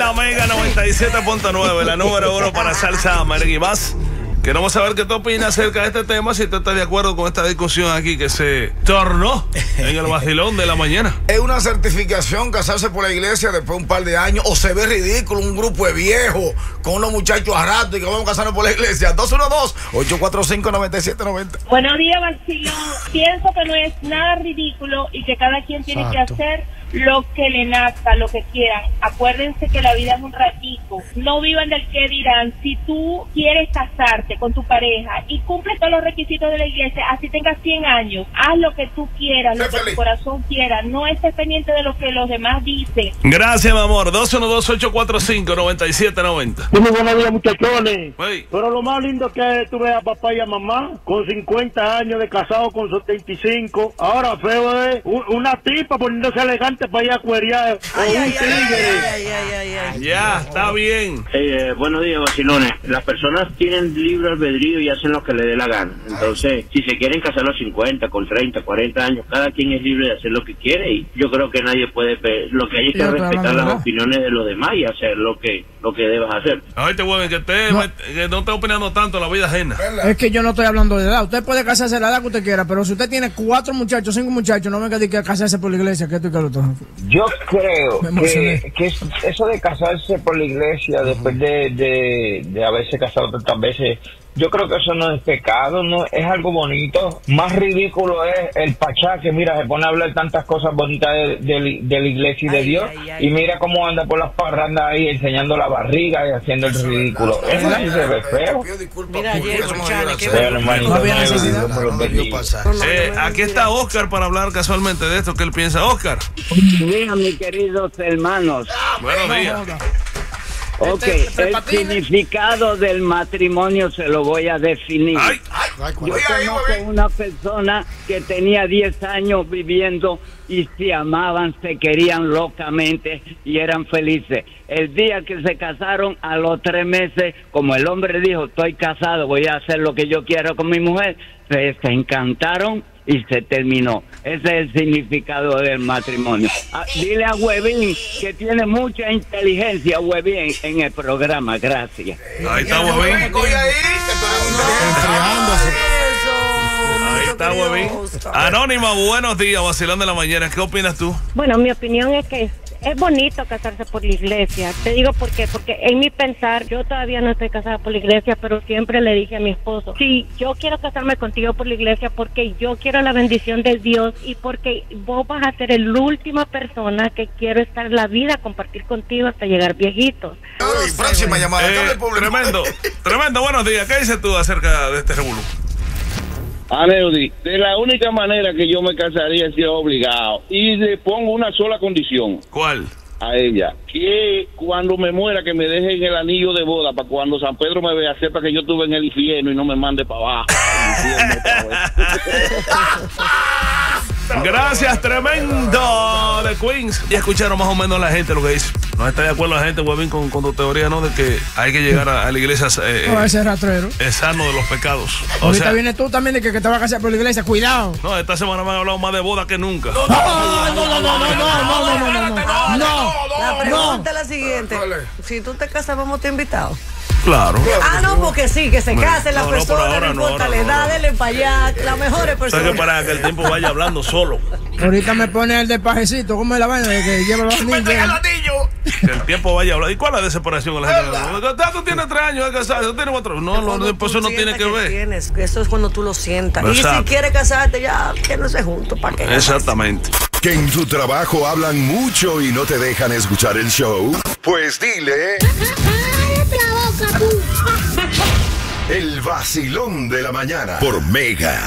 la Mega 97.9, la número 1 para salsa merengue y más. Queremos saber qué tú opinas acerca de este tema, si tú estás de acuerdo con esta discusión aquí que se tornó en el vacilón de la mañana. ¿Es una certificación casarse por la iglesia después de un par de años o se ve ridículo un grupo de viejos con unos muchachos a rato y que vamos a casarnos por la iglesia? 212-845-9790. Buenos días, vacilón. Pienso que no es nada ridículo y que cada quien tiene que hacer lo que le nazca, lo que quieran. Acuérdense que la vida es un ratico. No vivan del qué dirán. Si tú quieres casarte con tu pareja y cumples todos los requisitos de la iglesia, así tengas 100 años, haz lo que tú quieras, lo que tu corazón quiera. No estés pendiente de lo que los demás dicen. Gracias, mi amor. 212-845-9790. Muy buenos días, muchachones. Hey. Pero lo más lindo que tú ves a papá y a mamá con 50 años de casado con 75. Ahora feo es una tipa poniéndose elegante para ir a cuerear o un tigre. Ya, está bien. Buenos días, vacilones. Las personas tienen libre albedrío y hacen lo que les dé la gana. Entonces, si se quieren casar a los 50, con 30, 40 años, cada quien es libre de hacer lo que quiere y yo creo que nadie puede... Lo que hay es que respetar las opiniones de los demás y hacer lo que debas hacer. Ay, te hueven, que no estés opinando tanto en la vida ajena. Es que yo no estoy hablando de edad. Usted puede casarse a la edad que usted quiera, pero si usted tiene 4 muchachos, 5 muchachos, no venga a decir que casarse por la iglesia, que esto y que lo otro. Yo creo que eso de casarse por la iglesia después de haberse casado tantas veces, yo creo que eso no es pecado, no es algo bonito. Más ridículo es el pachá que mira, se pone a hablar tantas cosas bonitas de la iglesia y de Dios, y mira cómo anda por las parrandas ahí enseñando la barriga y haciendo el ridículo. Eso sí se ve feo. Mira, ayer, aquí está Oscar para hablar casualmente de esto que él piensa. Oscar. Buenos días, mis queridos hermanos. Buenos días. Ok, el significado del matrimonio se lo voy a definir. Yo conozco una persona que tenía 10 años viviendo y se amaban, se querían locamente y eran felices. El día que se casaron, a los 3 meses, como el hombre dijo, estoy casado, voy a hacer lo que yo quiero con mi mujer, se encantaron y se terminó. Ese es el significado del matrimonio. Dile a Huevín que tiene mucha inteligencia, Huevín, en el programa. Gracias. Ahí está Huevín. Ahí está Huevín. Anónima, buenos días, vacilón de la mañana. ¿Qué opinas tú? Bueno, mi opinión es que es bonito casarse por la iglesia. Te digo por qué, porque en mi pensar, yo todavía no estoy casada por la iglesia, pero siempre le dije a mi esposo, sí, yo quiero casarme contigo por la iglesia porque yo quiero la bendición de Dios y porque vos vas a ser la última persona que quiero estar en la vida, compartir contigo hasta llegar viejitos. Próxima llamada. Tremendo, buenos días. ¿Qué dices tú acerca de este revolú? Aneudi, de la única manera que yo me casaría es si es obligado. Y le pongo una sola condición. ¿Cuál? A ella, que cuando me muera que me dejen el anillo de boda para cuando San Pedro me vea, sepa que yo estuve en el infierno y no me mande para abajo. Gracias, tremendo de Queens. Ya escucharon más o menos la gente lo que dice. No está de acuerdo la gente, Huevín, con tu teoría, ¿no? De que hay que llegar a la iglesia ese rastrero es sano de los pecados. Ahorita vienes tú también de que te vas a casar por la iglesia, cuidado. No, esta semana me han hablado más de boda que nunca. No. La pregunta es la siguiente. Si tú te casas, vamos a estar invitados. Claro. No, porque sí, que se casen las personas, no importa la edad, denle para allá, las mejores personas. O sea, que para que el tiempo vaya hablando solo. Ahorita me pone el de pajecito, ¿cómo es la vaina de que lleva los niños? Que el tiempo vaya hablando. ¿Y cuál es la desesperación con la gente? Tú tienes 3 años de casado, tú tienes 4. No, eso no tiene que ver. Eso es cuando tú lo sientas. Exacto. Y si quieres casarte, ya que no se juntos, ¿para qué? Exactamente. Que en tu trabajo hablan mucho y no te dejan escuchar el show. Pues dile. El vacilón de la mañana por Mega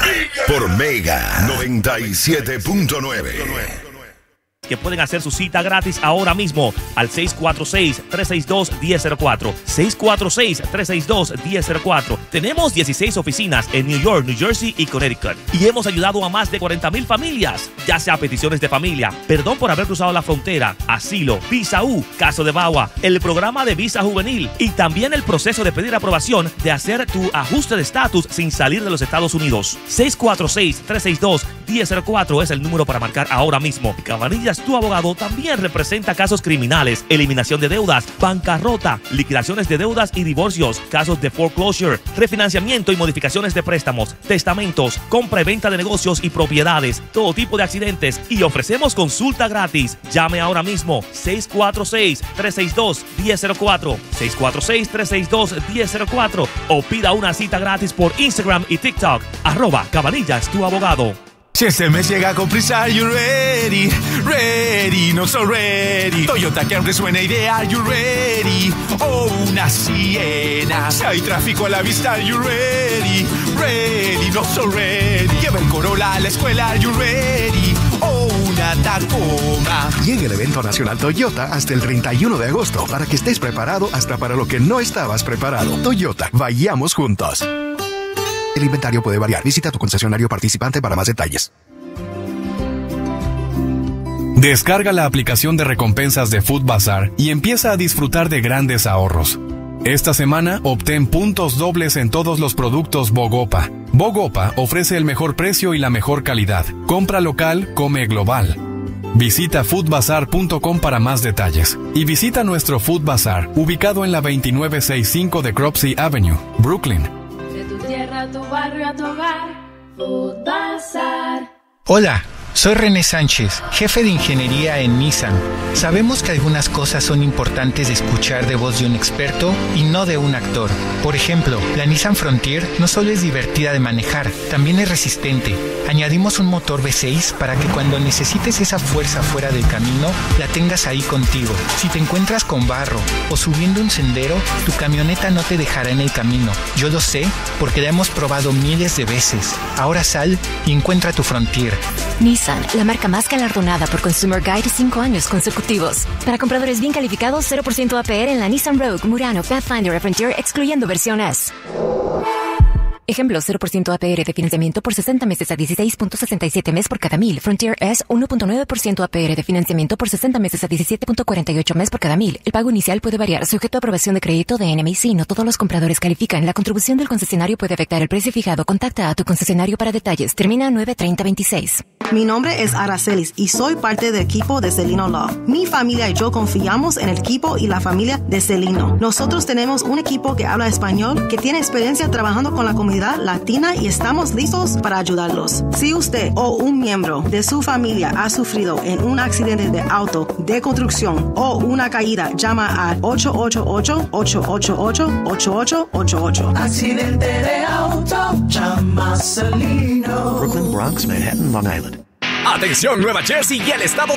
97.9. Que pueden hacer su cita gratis ahora mismo al 646-362-1004. 646-362-1004. Tenemos 16 oficinas en New York, New Jersey y Connecticut. Y hemos ayudado a más de 40,000 familias, ya sea peticiones de familia, perdón por haber cruzado la frontera, asilo, visa U, caso de VAWA, el programa de visa juvenil y también el proceso de pedir aprobación de hacer tu ajuste de estatus sin salir de los Estados Unidos. 646-362-1004. 1004 es el número para marcar ahora mismo. Cabanillas, tu abogado, también representa casos criminales, eliminación de deudas, bancarrota, liquidaciones de deudas y divorcios, casos de foreclosure, refinanciamiento y modificaciones de préstamos, testamentos, compra y venta de negocios y propiedades, todo tipo de accidentes, y ofrecemos consulta gratis. Llame ahora mismo 646-362-1004, 646-362-1004 o pida una cita gratis por Instagram y TikTok, @Cabanillas, tu abogado. Si este mes llega con prisa, are you ready? Ready, not so ready. Toyota Camry suena ideal, are you ready? Oh, una Siena. Si hay tráfico a la vista, are you ready? Ready, not so ready. Lleva el Corolla a la escuela, are you ready? Oh, una Tacoma. Llega el evento nacional Toyota hasta el 31 de agosto para que estés preparado hasta para lo que no estabas preparado. Toyota, vayamos juntos. El inventario puede variar. Visita tu concesionario participante para más detalles. Descarga la aplicación de recompensas de Food Bazaar y empieza a disfrutar de grandes ahorros. Esta semana obtén puntos dobles en todos los productos Bogopa. Bogopa ofrece el mejor precio y la mejor calidad. Compra local, come global. Visita foodbazaar.com para más detalles. Y visita nuestro Food Bazaar, ubicado en la 2965 de Cropsey Avenue, Brooklyn. De tu tierra a tu barrio a tu hogar, Food Bazaar. Hola, soy René Sánchez, jefe de ingeniería en Nissan. Sabemos que algunas cosas son importantes de escuchar de voz de un experto y no de un actor. Por ejemplo, la Nissan Frontier no solo es divertida de manejar, también es resistente. Añadimos un motor V6 para que cuando necesites esa fuerza fuera del camino, la tengas ahí contigo. Si te encuentras con barro o subiendo un sendero, tu camioneta no te dejará en el camino. Yo lo sé porque la hemos probado miles de veces. Ahora sal y encuentra tu Frontier. Nissan, la marca más galardonada por Consumer Guide 5 años consecutivos. Para compradores bien calificados, 0% APR en la Nissan Rogue, Murano, Pathfinder y Frontier, excluyendo versión S. Ejemplo, 0% APR de financiamiento por 60 meses a 16.67 mes por cada 1000. Frontier S, 1.9% APR de financiamiento por 60 meses a 17.48 mes por cada 1000. El pago inicial puede variar, sujeto a aprobación de crédito de NMAC. No todos los compradores califican. La contribución del concesionario puede afectar el precio fijado. Contacta a tu concesionario para detalles. Termina 9/30/26. Mi nombre es Aracelis y soy parte del equipo de Celino Law. Mi familia y yo confiamos en el equipo y la familia de Celino. Nosotros tenemos un equipo que habla español, que tiene experiencia trabajando con la comunidad latina y estamos listos para ayudarlos. Si usted o un miembro de su familia ha sufrido en un accidente de auto, de construcción o una caída, llama al 888-888-8888. Accidente de auto, llama a Celino. Brooklyn, Bronx, Manhattan, Long Island. Atención, Nueva Jersey y el estado